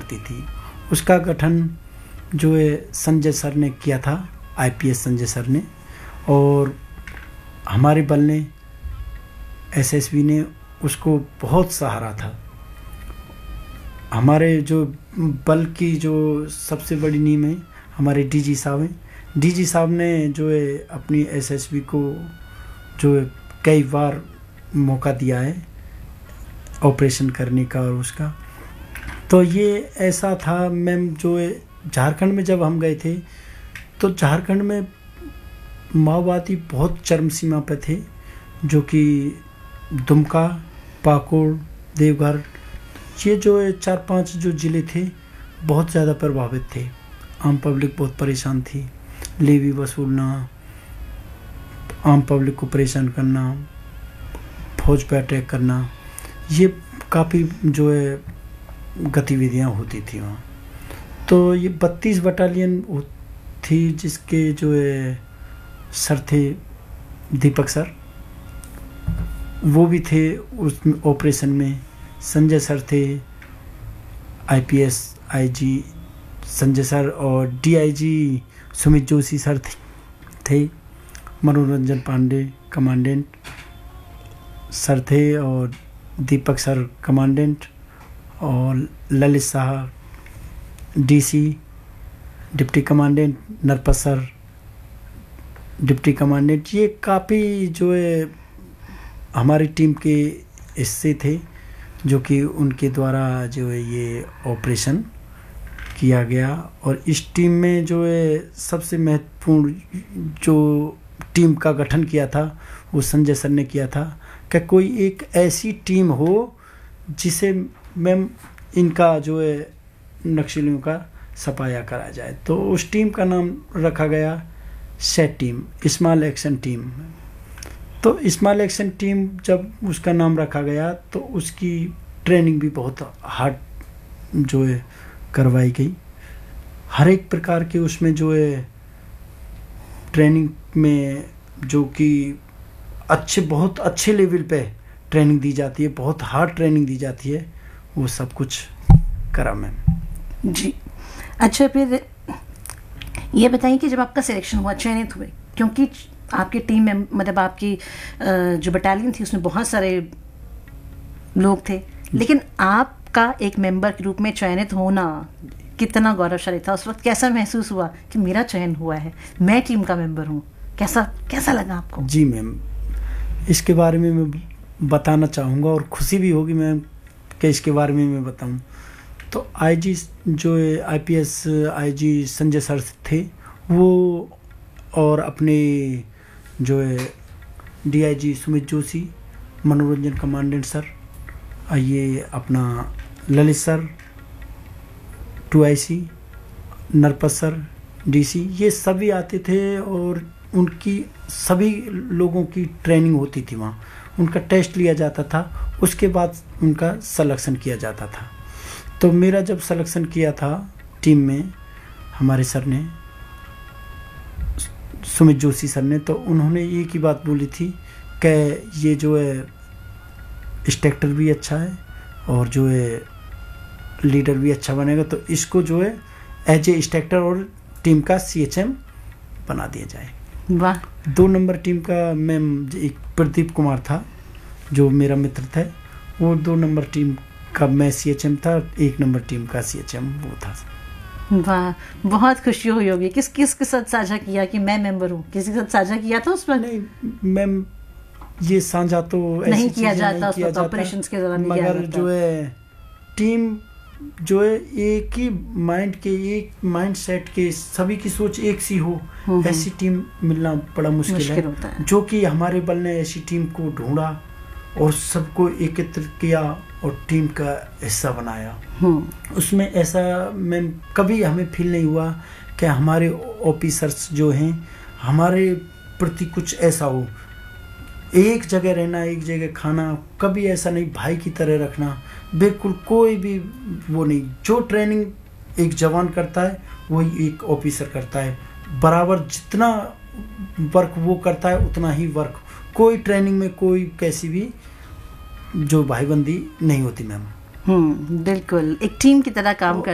पड़ती थी। उसका गठन जो है संजय सर ने किया था, IPS संजय सर ने, और हमारे बल ने, SSB ने उसको बहुत सहारा था। हमारे जो बल की जो सबसे बड़ी नींव है हमारे DG साहब हैं। DG साहब ने जो है अपनी SSB को जो है कई बार मौका दिया है ऑपरेशन करने का और उसका। तो ये ऐसा था मैम, जो है झारखंड में जब हम गए थे तो झारखंड में माओवादी बहुत चरम सीमा पे थे, जो कि दुमका, पाकुड़, देवघर, ये जो 4-5 जो ज़िले थे बहुत ज़्यादा प्रभावित थे। आम पब्लिक बहुत परेशान थी। लेवी वसूलना, आम पब्लिक को परेशान करना, फौज पे अटैक करना, ये काफ़ी जो है गतिविधियाँ होती थी वहाँ। तो ये 32 बटालियन थी, जिसके जो है सर थे दीपक सर, वो भी थे उस ऑपरेशन में। संजय सर थे, IPS IG संजय सर, और DIG सुमित जोशी सर थे। मनोरंजन पांडे कमांडेंट सर थे, और दीपक सर कमांडेंट, और Lalit Shah DC deputy commandant, Narpat sir deputy commandant. ये काफ़ी जो है हमारी टीम के हिस्से थे, जो कि उनके द्वारा जो है ये ऑपरेशन किया गया। और इस टीम में जो है सबसे महत्वपूर्ण जो टीम का गठन किया था वो संजय सर ने किया था, कि कोई एक ऐसी टीम हो जिसे मैम इनका जो है नक्सलियों का सफाया करा जाए। तो उस टीम का नाम रखा गया set team, small action team. तो स्मॉल एक्शन टीम जब उसका नाम रखा गया तो उसकी ट्रेनिंग भी बहुत हार्ड जो है करवाई गई। हर एक प्रकार के उसमें जो है ट्रेनिंग में, जो कि बहुत अच्छे लेवल पे ट्रेनिंग दी जाती है, बहुत हार्ड ट्रेनिंग दी जाती है, वो सब कुछ करा मैम। जी अच्छा, फिर ये बताइए कि जब आपका सिलेक्शन हुआ, चयनित हुए, क्योंकि आपकी टीम में मतलब आपकी जो बटालियन थी उसमें बहुत सारे लोग थे, लेकिन आपका एक मेंबर के रूप में चयनित होना कितना गौरवशाली था? उस वक्त कैसा महसूस हुआ कि मेरा चयन हुआ है, मैं टीम का मेंबर हूँ? कैसा लगा आपको? जी मैम, इसके बारे में मैं बताना चाहूँगा और खुशी भी होगी मैम कि इसके बारे में मैं बताऊँ। तो IG जो है IPS IG संजय सर थे वो, और अपने जो है DIG सुमित जोशी, मनोरंजन कमांडेंट सर, ये अपना Lalit sir 2IC, Narpat sir DC, ये सभी आते थे और उनकी सभी लोगों की ट्रेनिंग होती थी वहाँ। उनका टेस्ट लिया जाता था, उसके बाद उनका सिलेक्शन किया जाता था। तो मेरा जब सिलेक्शन किया था टीम में हमारे सर ने, सुमित जोशी सर ने, तो उन्होंने एक ही बात बोली थी कि ये जो है इंस्ट्रक्टर भी अच्छा है और जो है लीडर भी अच्छा बनेगा, तो इसको जो है एज ए इंस्ट्रक्टर और टीम का CHM बना दिया जाए। वाह। 2 नंबर टीम का मैम एक प्रदीप कुमार था जो मेरा मित्र था, वो 2 नंबर टीम का मैं CHM था, 1 नंबर टीम का CHM वो था। वाह, बहुत खुशी हुई होगी। किस के साथ साझा किया कि मैं मेंबर हूँ? किसी के साथ साझा किया था उस पर? नहीं मैम, ये साझा तो नहीं किया जाता उस वक्त, ऑपरेशंस के दौरान, मगर जो है टीम जो है एक ही माइंड के, एक माइंड सेट के, सभी की सोच एक सी हो, ऐसी टीम मिलना बड़ा मुश्किल है। जो कि हमारे बल ने ऐसी टीम को ढूंढा और सबको एकत्र किया और टीम का हिस्सा बनाया। उसमें ऐसा मैम कभी हमें फील नहीं हुआ कि हमारे ऑफिसर्स जो हैं हमारे प्रति कुछ ऐसा हो। एक जगह रहना, एक जगह खाना, कभी ऐसा नहीं, भाई की तरह रखना, बिल्कुल कोई भी वो नहीं। जो ट्रेनिंग एक जवान करता है वही एक ऑफिसर करता है, बराबर जितना वर्क वो करता है उतना ही वर्क। कोई ट्रेनिंग में कोई कैसी भी जो भाईबंदी नहीं होती मैम। बिल्कुल एक टीम की तरह काम